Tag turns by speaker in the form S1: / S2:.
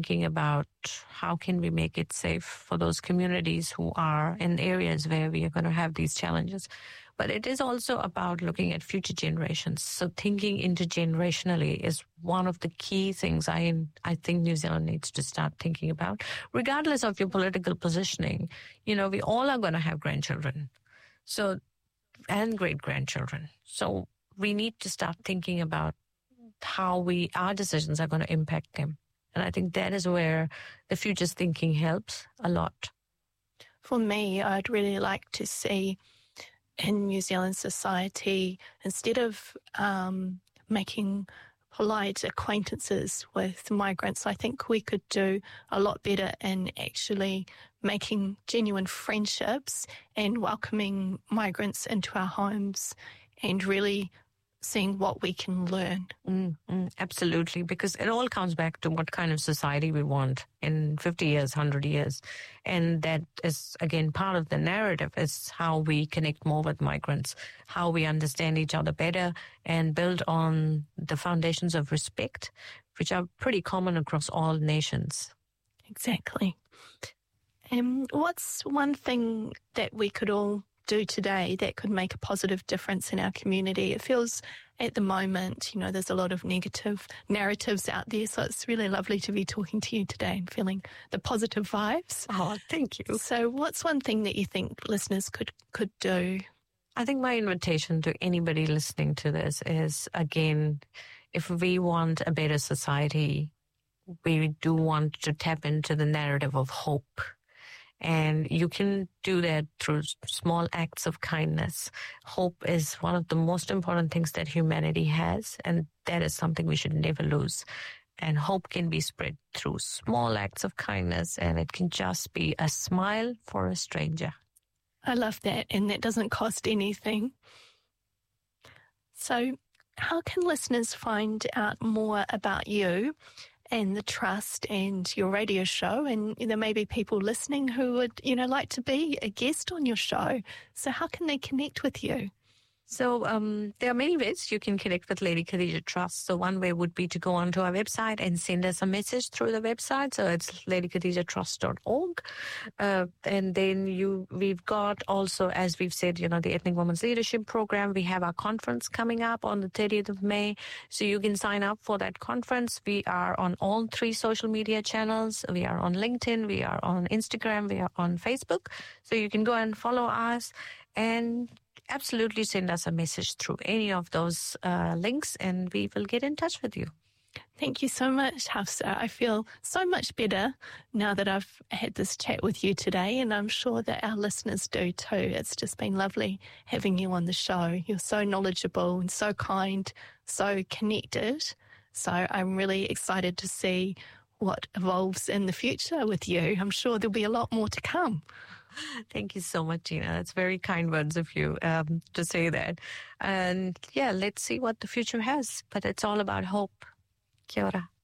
S1: thinking about how can we make it safe for those communities who are in areas where we are going to have these challenges. But it is also about looking at future generations. So thinking intergenerationally is one of the key things I think New Zealand needs to start thinking about. Regardless of your political positioning, we all are going to have grandchildren. And great-grandchildren. So we need to start thinking about how our decisions are going to impact them. And I think that is where the futures thinking helps a lot.
S2: For me, I'd really like to see in New Zealand society, instead of making polite acquaintances with migrants, I think we could do a lot better in actually making genuine friendships and welcoming migrants into our homes and really seeing what we can learn.
S1: Absolutely, because it all comes back to what kind of society we want in 50 years, 100 years. And that is, again, part of the narrative is how we connect more with migrants, how we understand each other better and build on the foundations of respect, which are pretty common across all nations.
S2: Exactly. And what's one thing that we could all do today that could make a positive difference in our community? It feels at the moment, there's a lot of negative narratives out there, so it's really lovely to be talking to you today and feeling the positive vibes.
S1: Oh, thank you.
S2: So what's one thing that you think listeners could do?
S1: I think my invitation to anybody listening to this is, again, if we want a better society, we do want to tap into the narrative of hope. And you can do that through small acts of kindness. Hope is one of the most important things that humanity has, and that is something we should never lose. And hope can be spread through small acts of kindness, and it can just be a smile for a stranger.
S2: I love that, and that doesn't cost anything. So how can listeners find out more about you and the Trust and your radio show? And there may be people listening who would, like to be a guest on your show. So how can they connect with you?
S1: So there are many ways you can connect with Lady Khadija Trust. So one way would be to go onto our website and send us a message through the website. So it's ladykhadijatrust.org. And then we've got also, as we've said, the Ethnic Women's Leadership Program. We have our conference coming up on the 30th of May. So you can sign up for that conference. We are on all 3 social media channels. We are on LinkedIn. We are on Instagram. We are on Facebook. So you can go and follow us and absolutely send us a message through any of those links, and we will get in touch with you.
S2: Thank you so much, Hafsa. I feel so much better now that I've had this chat with you today, and I'm sure that our listeners do too. It's just been lovely having you on the show. You're so knowledgeable and so kind, so connected. So I'm really excited to see what evolves in the future with you. I'm sure there'll be a lot more to come.
S1: Thank you so much, Gina. That's very kind words of you to say that. And let's see what the future has. But it's all about hope. Kia ora.